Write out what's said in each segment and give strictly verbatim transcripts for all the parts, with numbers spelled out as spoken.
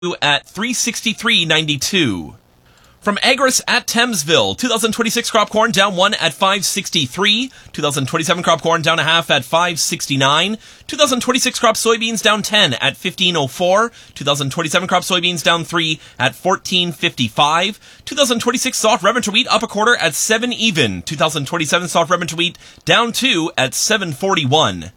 at three sixty-three ninety-two. From Agris at Thamesville, twenty twenty-six crop corn down one at five sixty-three. twenty twenty-seven crop corn down a half at five sixty-nine. twenty twenty-six crop soybeans down ten at fifteen oh four. twenty twenty-seven crop soybeans down three at fourteen fifty-five. twenty twenty-six soft red winter wheat up a quarter at seven even. twenty twenty-seven soft red winter wheat down two at seven forty-one.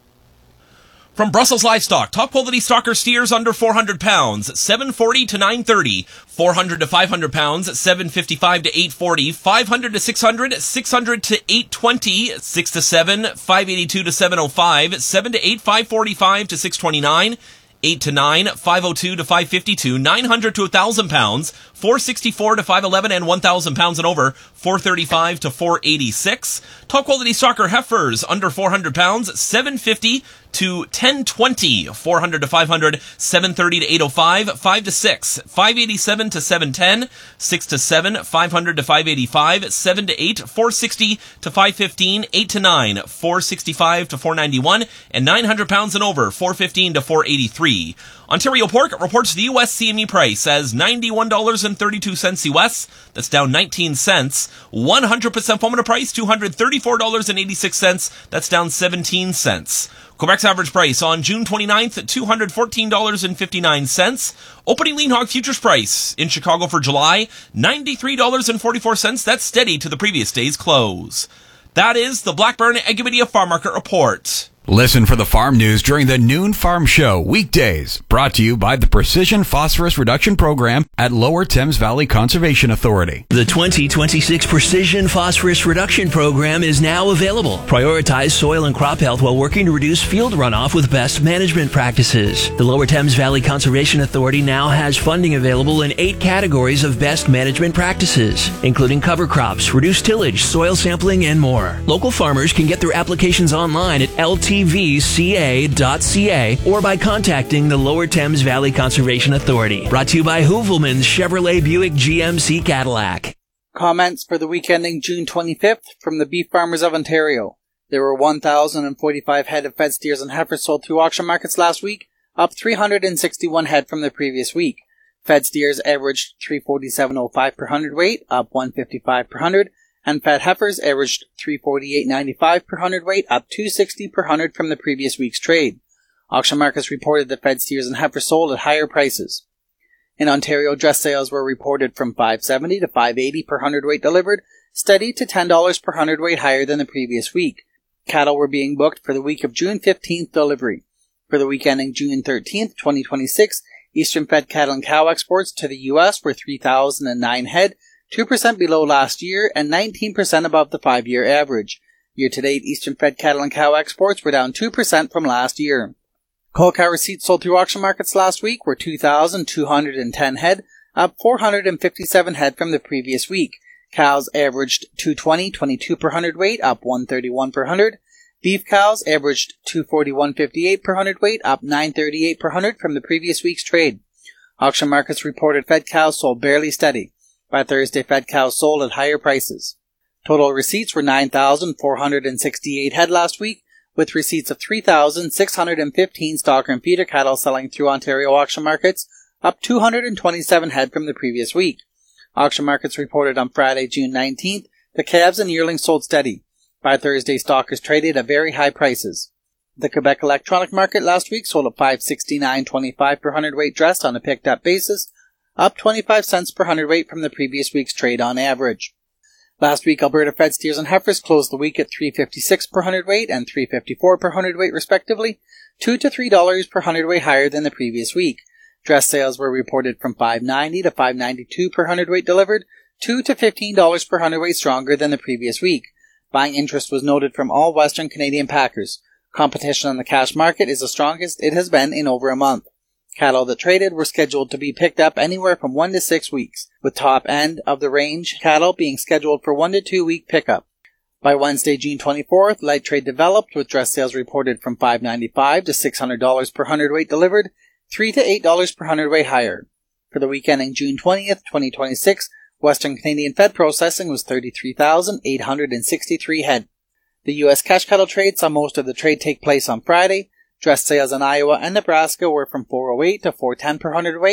From Brussels Livestock, top quality stocker steers under four hundred pounds, seven forty to nine thirty. four hundred to five hundred pounds, seven fifty-five to eight forty. five hundred to six hundred, six hundred to eight twenty. six to seven, five eighty-two to seven oh five. seven to eight, five forty-five to six twenty-nine. eight to nine, five oh two to five fifty-two. nine hundred to one thousand pounds, four sixty-four to five eleven, and one thousand pounds and over, four thirty-five to four eighty-six. Top quality stocker heifers under four hundred pounds, seven fifty to ten twenty. four hundred to five hundred, seven thirty to eight oh five. five to six, five eighty-seven to seven ten. six to seven, five hundred to five eighty-five. seven to eight, four sixty to five fifteen. eight to nine, four sixty-five to four ninety-one. And nine hundred pounds and over, four fifteen to four eighty-three. Ontario Pork reports the U S C M E price as ninety-one dollars and thirty-two cents U S. That's down nineteen cents. one hundred percent formula price, two hundred thirty-four dollars and eighty-six cents. That's down seventeen cents. Quebec's average price on June twenty-ninth at two hundred fourteen dollars and fifty-nine cents. Opening lean hog futures price in Chicago for July, ninety-three dollars and forty-four cents. That's steady to the previous day's close. That is the Blackburn Ag Media Farm Market Report. Listen for the farm news during the Noon Farm Show weekdays. Brought to you by the Precision Phosphorus Reduction Program at Lower Thames Valley Conservation Authority. The twenty twenty-six Precision Phosphorus Reduction Program is now available. Prioritize soil and crop health while working to reduce field runoff with best management practices. The Lower Thames Valley Conservation Authority now has funding available in eight categories of best management practices, including cover crops, reduced tillage, soil sampling, and more. Local farmers can get their applications online at L T v c a dot c a or by contacting the Lower Thames Valley Conservation Authority. Brought to you by Hoovelman's Chevrolet Buick G M C Cadillac. Comments for the week ending June twenty-fifth from the Beef Farmers of Ontario. There were one thousand forty-five head of fed steers and heifers sold through auction markets last week, up three hundred sixty-one head from the previous week. Fed steers averaged three forty-seven oh five per hundredweight, up one fifty-five per hundred, and fed heifers averaged three forty-eight ninety-five per hundredweight, up two sixty per hundred from the previous week's trade. Auction markets reported that fed steers and heifers sold at higher prices. In Ontario, dress sales were reported from five seventy to five eighty per hundredweight delivered, steady to ten dollars per hundredweight higher than the previous week. Cattle were being booked for the week of June fifteenth delivery. For the week ending June thirteenth, twenty twenty-six, Eastern fed cattle and cow exports to the U S were three thousand nine head, two percent below last year and nineteen percent above the five-year average. Year-to-date, Eastern fed cattle and cow exports were down two percent from last year. Cull cow receipts sold through auction markets last week were two thousand two hundred ten head, up four hundred fifty-seven head from the previous week. Cows averaged two twenty twenty-two per hundredweight, up one thirty-one per hundred. Beef cows averaged two forty-one fifty-eight per hundredweight, up nine thirty-eight per hundred from the previous week's trade. Auction markets reported fed cows sold barely steady. By Thursday, fed cows sold at higher prices. Total receipts were nine thousand four hundred sixty-eight head last week, with receipts of three thousand six hundred fifteen stocker and feeder cattle selling through Ontario auction markets, up two hundred twenty-seven head from the previous week. Auction markets reported on Friday, June nineteenth, the calves and yearlings sold steady. By Thursday, stockers traded at very high prices. The Quebec electronic market last week sold at five sixty-nine twenty-five per hundredweight dressed on a picked-up basis, up twenty-five cents per hundredweight from the previous week's trade on average. Last week, Alberta fed steers and heifers closed the week at three fifty-six per hundredweight and three fifty-four per hundredweight respectively, two to three dollars per hundredweight higher than the previous week. Dress sales were reported from five ninety to five ninety-two per hundredweight delivered, two to fifteen dollars per hundredweight stronger than the previous week. Buying interest was noted from all Western Canadian packers. Competition on the cash market is the strongest it has been in over a month. Cattle that traded were scheduled to be picked up anywhere from one to six weeks, with top end of the range cattle being scheduled for one to two week pickup. By Wednesday, June twenty-fourth, light trade developed, with dress sales reported from five ninety-five to six hundred dollars per hundredweight delivered, three to eight dollars per hundredweight higher. For the week ending June twentieth, twenty twenty-six, Western Canadian fed processing was thirty-three thousand eight hundred sixty-three head. The U S cash cattle trade saw most of the trade take place on Friday. Dress sales in Iowa and Nebraska were from four oh eight to four ten per hundredweight.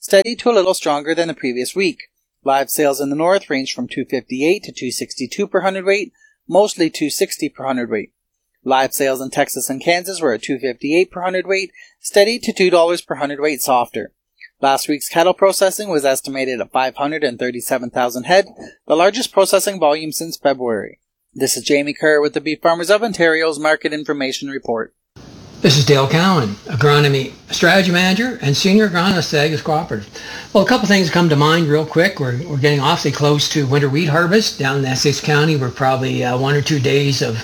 steady to a little stronger than the previous week. Live sales in the north ranged from two fifty-eight to two sixty-two per hundredweight, mostly two sixty per hundredweight. Live sales in Texas and Kansas were at two fifty-eight per hundredweight, steady to two dollars per hundredweight softer. Last week's cattle processing was estimated at five hundred thirty-seven thousand head, the largest processing volume since February. This is Jamie Kerr with the Beef Farmers of Ontario's Market Information Report. This is Dale Cowan, Agronomy Strategy Manager and Senior Agronomist at Agus Cooperative. Well, a couple things come to mind real quick. We're, we're getting awfully close to winter wheat harvest down in Essex County. We're probably uh, one or two days of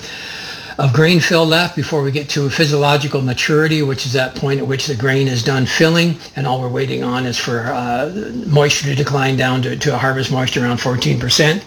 of grain fill left before we get to physiological maturity, which is that point at which the grain is done filling, and all we're waiting on is for uh, moisture to decline down to, to a harvest moisture around fourteen percent.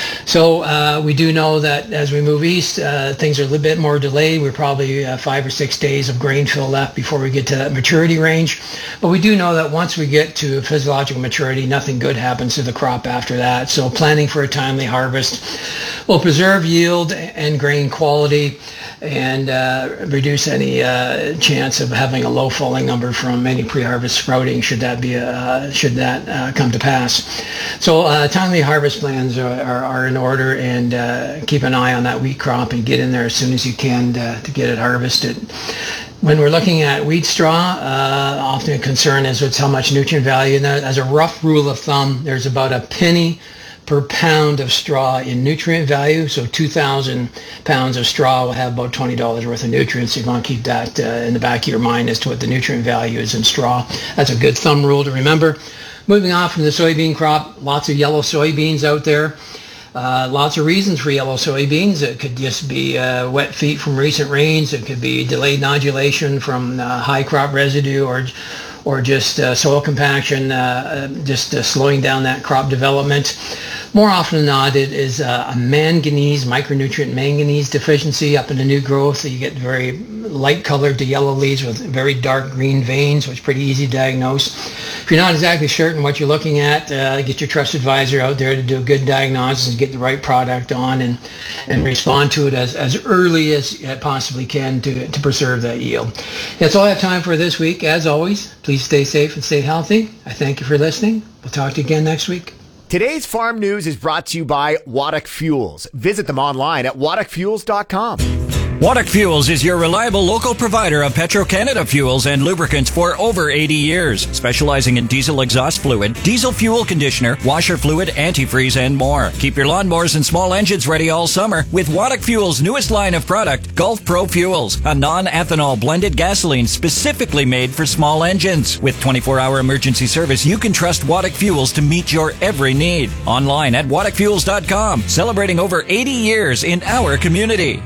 So uh, we do know that as we move east, uh, things are a little bit more delayed. We're probably uh, five or six days of grain fill left before we get to that maturity range. But we do know that once we get to physiological maturity, nothing good happens to the crop after that. So planning for a timely harvest will preserve yield and grain quality and uh, reduce any uh, chance of having a low falling number from any pre-harvest sprouting should that be uh, should that uh, come to pass. So uh, timely harvest plans are, are, are in order, and uh, keep an eye on that wheat crop and get in there as soon as you can to, to get it harvested. When we're looking at wheat straw, uh, often a concern is it's how much nutrient value in there. As a rough rule of thumb, there's about a penny per pound of straw in nutrient value. So two thousand pounds of straw will have about twenty dollars worth of nutrients. You want to keep that uh, in the back of your mind as to what the nutrient value is in straw. That's a good thumb rule to remember. Moving on from the soybean crop, lots of yellow soybeans out there. Uh, lots of reasons for yellow soybeans. It could just be uh, wet feet from recent rains. It could be delayed nodulation from uh, high crop residue, or or just uh, soil compaction, uh, just uh, slowing down that crop development. More often than not, it is uh, a manganese, micronutrient manganese deficiency up in the new growth. So you get very light colored to yellow leaves with very dark green veins, which is pretty easy to diagnose. If you're not exactly certain what you're looking at, uh, get your trust advisor out there to do a good diagnosis and get the right product on and, and respond to it as, as early as it possibly can to, to preserve that yield. That's all I have time for this week. As always, please stay safe and stay healthy. I thank you for listening. We'll talk to you again next week. Today's farm news is brought to you by Waddock Fuels. Visit them online at waddock fuels dot com. Waddock Fuels is your reliable local provider of Petro-Canada fuels and lubricants for over eighty years, specializing in diesel exhaust fluid, diesel fuel conditioner, washer fluid, antifreeze, and more. Keep your lawnmowers and small engines ready all summer with Waddock Fuels' newest line of product, Gulf Pro Fuels, a non-ethanol blended gasoline specifically made for small engines. With twenty-four hour emergency service, you can trust Waddock Fuels to meet your every need. Online at waddock fuels dot com, celebrating over eighty years in our community.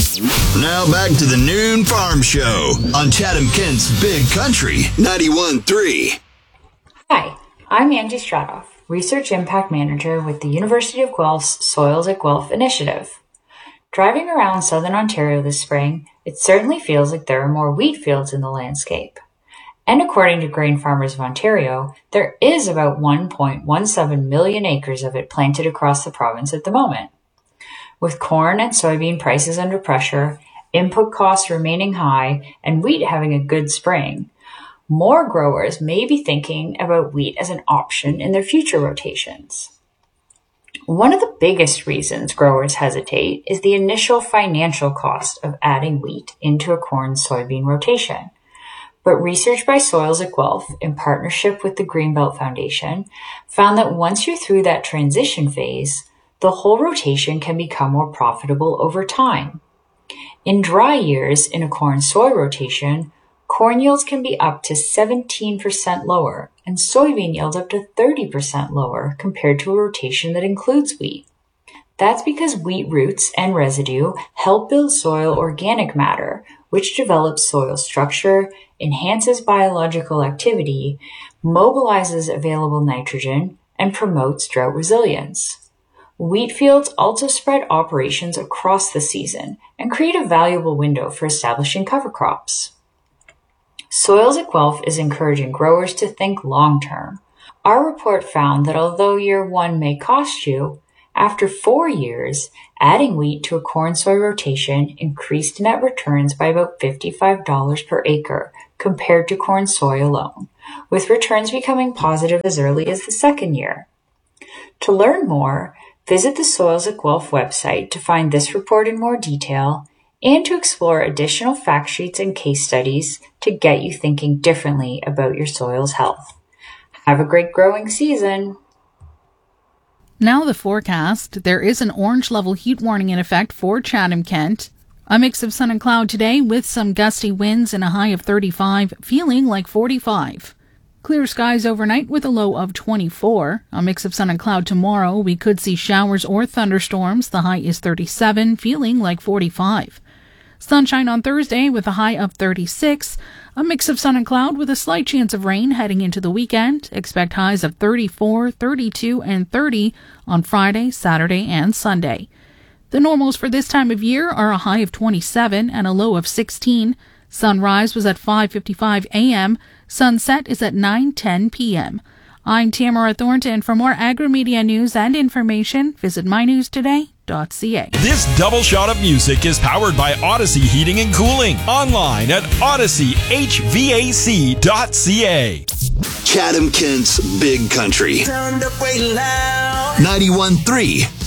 Now back to the Noon Farm Show on Chatham-Kent's Big Country ninety-one point three. Hi, I'm Angie Stradoff, Research Impact Manager with the University of Guelph's Soils at Guelph initiative. Driving around southern Ontario this spring, it certainly feels like there are more wheat fields in the landscape. And according to Grain Farmers of Ontario, there is about one point one seven million acres of it planted across the province at the moment. With corn and soybean prices under pressure, input costs remaining high, and wheat having a good spring, more growers may be thinking about wheat as an option in their future rotations. One of the biggest reasons growers hesitate is the initial financial cost of adding wheat into a corn-soybean rotation. But research by Soils at Guelph, in partnership with the Greenbelt Foundation, found that once you're through that transition phase, the whole rotation can become more profitable over time. In dry years in a corn-soy rotation, corn yields can be up to seventeen percent lower and soybean yields up to thirty percent lower compared to a rotation that includes wheat. That's because wheat roots and residue help build soil organic matter, which develops soil structure, enhances biological activity, mobilizes available nitrogen, and promotes drought resilience. Wheat fields also spread operations across the season and create a valuable window for establishing cover crops. Soils at Guelph is encouraging growers to think long-term. Our report found that although year one may cost you, after four years, adding wheat to a corn-soy rotation increased net returns by about fifty-five dollars per acre compared to corn-soy alone, with returns becoming positive as early as the second year. To learn more, visit the Soils at Guelph website to find this report in more detail and to explore additional fact sheets and case studies to get you thinking differently about your soil's health. Have a great growing season! Now the forecast. There is an orange level heat warning in effect for Chatham-Kent. A mix of sun and cloud today with some gusty winds and a high of thirty-five, feeling like forty-five. Clear skies overnight with a low of twenty-four. A mix of sun and cloud tomorrow. We could see showers or thunderstorms. The high is thirty-seven, feeling like forty-five. Sunshine on Thursday with a high of thirty-six. A mix of sun and cloud with a slight chance of rain heading into the weekend. Expect highs of thirty-four, thirty-two, and thirty on Friday, Saturday, and Sunday. The normals for this time of year are a high of twenty-seven and a low of sixteen. Sunrise was at five fifty-five a.m. Sunset is at nine ten p.m. I'm Tamara Thornton. For more agri-media news and information, visit my news today dot c a. This double shot of music is powered by Odyssey Heating and Cooling. Online at odyssey h v a c dot c a. Chatham-Kent's Big Country. ninety-one point three